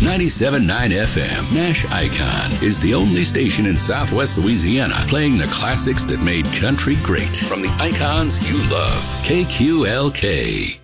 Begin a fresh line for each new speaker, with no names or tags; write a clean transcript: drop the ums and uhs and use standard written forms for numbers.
97.9 FM, Nash Icon is the only station in Southwest Louisiana playing the classics that made country great from the icons you love. KQLK.